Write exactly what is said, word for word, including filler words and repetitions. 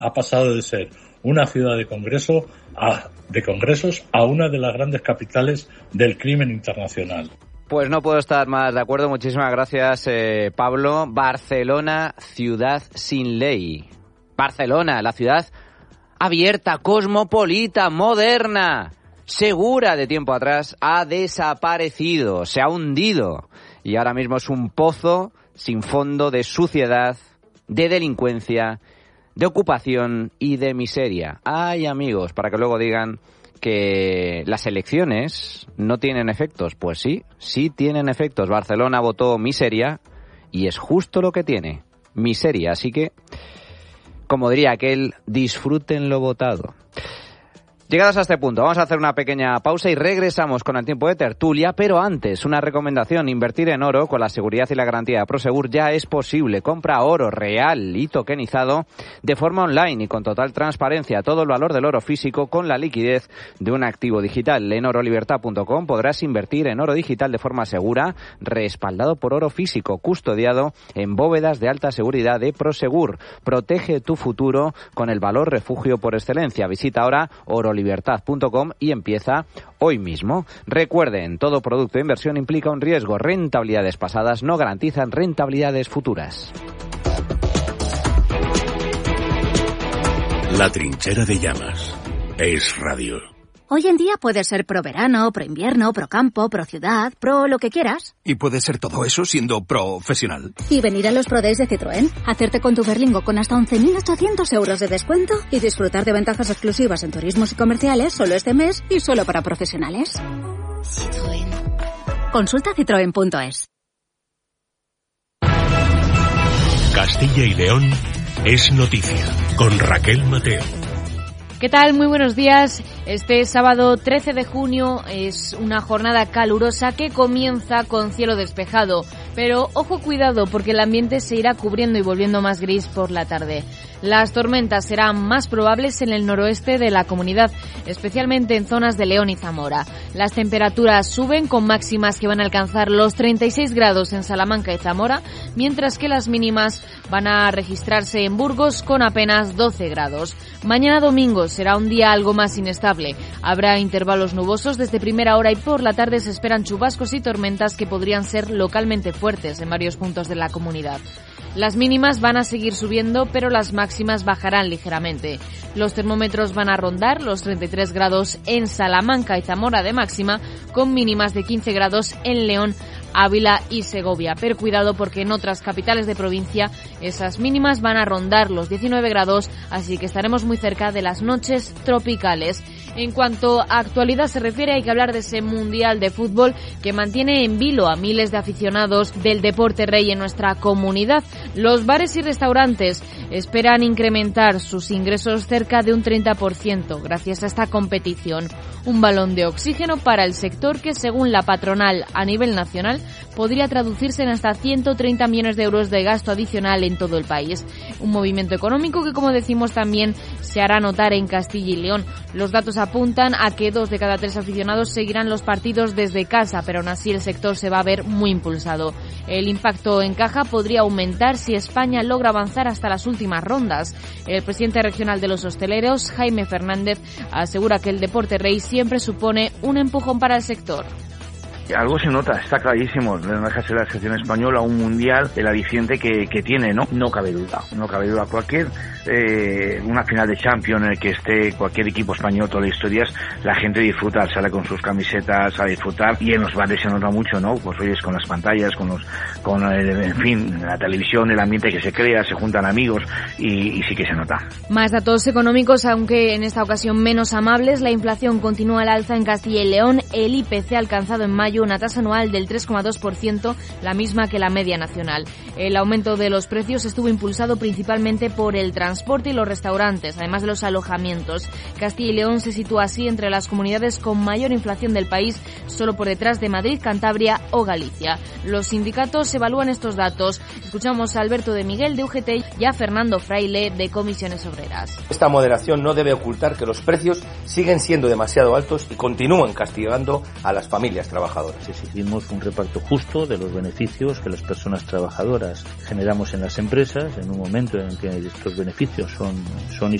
ha pasado de ser una ciudad de congreso a, de congresos a una de las grandes capitales del crimen internacional. Pues no puedo estar más de acuerdo. Muchísimas gracias, eh, Pablo. Barcelona, ciudad sin ley. Barcelona, la ciudad abierta, cosmopolita, moderna, segura de tiempo atrás, ha desaparecido, se ha hundido. Y ahora mismo es un pozo sin fondo de suciedad, de delincuencia, de ocupación y de miseria. Ay, amigos, para que luego digan que las elecciones no tienen efectos. Pues sí, sí tienen efectos. Barcelona votó miseria y es justo lo que tiene, miseria. Así que, como diría aquel, disfruten lo votado. Llegados a este punto, vamos a hacer una pequeña pausa y regresamos con el tiempo de tertulia, pero antes, una recomendación: invertir en oro con la seguridad y la garantía de Prosegur ya es posible. Compra oro real y tokenizado de forma online y con total transparencia. Todo el valor del oro físico con la liquidez de un activo digital. En oro libertad punto com podrás invertir en oro digital de forma segura, respaldado por oro físico, custodiado en bóvedas de alta seguridad de Prosegur. Protege tu futuro con el valor refugio por excelencia. Visita ahora oro libertad punto com y empieza hoy mismo. Recuerden, todo producto de inversión implica un riesgo. Rentabilidades pasadas no garantizan rentabilidades futuras. La trinchera de llamas es radio. Hoy en día puede ser pro verano, pro invierno, pro campo, pro ciudad, pro lo que quieras. Y puede ser todo eso siendo profesional. Y venir a los Pro Days de Citroën, hacerte con tu Berlingo con hasta once mil ochocientos euros de descuento y disfrutar de ventajas exclusivas en turismos y comerciales solo este mes y solo para profesionales. Citroën. Consulta citroen punto es. Castilla y León es noticia con Raquel Mateo. ¿Qué tal? Muy buenos días. Este sábado trece de junio es una jornada calurosa que comienza con cielo despejado. Pero ojo, cuidado, porque el ambiente se irá cubriendo y volviendo más gris por la tarde. Las tormentas serán más probables en el noroeste de la comunidad, especialmente en zonas de León y Zamora. Las temperaturas suben con máximas que van a alcanzar los treinta y seis grados en Salamanca y Zamora, mientras que las mínimas van a registrarse en Burgos con apenas doce grados. Mañana domingo será un día algo más inestable. Habrá intervalos nubosos desde primera hora y por la tarde se esperan chubascos y tormentas que podrían ser localmente fuertes en varios puntos de la comunidad. Las mínimas van a seguir subiendo, pero las máximas bajarán ligeramente. Los termómetros van a rondar los treinta y tres grados en Salamanca y Zamora de máxima, con mínimas de quince grados en León, Ávila y Segovia. Pero cuidado, porque en otras capitales de provincia esas mínimas van a rondar los diecinueve grados, así que estaremos muy cerca de las noches tropicales. En cuanto a actualidad se refiere, hay que hablar de ese Mundial de Fútbol que mantiene en vilo a miles de aficionados del deporte rey en nuestra comunidad. Los bares y restaurantes esperan incrementar sus ingresos cerca de un treinta por ciento gracias a esta competición. Un balón de oxígeno para el sector que, según la patronal a nivel nacional, podría traducirse en hasta ciento treinta millones de euros de gasto adicional en todo el país. Un movimiento económico que, como decimos, también se hará notar en Castilla y León. Los datos apuntan a que dos de cada tres aficionados seguirán los partidos desde casa, pero aún así el sector se va a ver muy impulsado. El impacto en caja podría aumentar si España logra avanzar hasta las últimas rondas. El presidente regional de los hosteleros, Jaime Fernández, asegura que el deporte rey siempre supone un empujón para el sector. Algo se nota, está clarísimo. No deja de ser la selección española, un mundial, el aliciente que, que tiene, ¿no? No cabe duda, no cabe duda. Cualquier, eh, una final de Champions en el que esté cualquier equipo español, todas las historias, la gente disfruta, sale con sus camisetas a disfrutar, y en los bares se nota mucho, ¿no? Pues oyes con las pantallas, con los, con el, en fin, la televisión, el ambiente que se crea, se juntan amigos y, y sí que se nota. Más datos económicos, aunque en esta ocasión menos amables. La inflación continúa al alza en Castilla y León. El I P C ha alcanzado en mayo una tasa anual del tres coma dos por ciento, la misma que la media nacional. El aumento de los precios estuvo impulsado principalmente por el transporte y los restaurantes, además de los alojamientos. Castilla y León se sitúa así entre las comunidades con mayor inflación del país, solo por detrás de Madrid, Cantabria o Galicia. Los sindicatos evalúan estos datos. Escuchamos a Alberto de Miguel de U G T y a Fernando Fraile de Comisiones Obreras. Esta moderación no debe ocultar que los precios siguen siendo demasiado altos y continúan castigando beneficiando a las familias trabajadoras. Exigimos un reparto justo de los beneficios que las personas trabajadoras generamos en las empresas en un momento en que estos beneficios son, son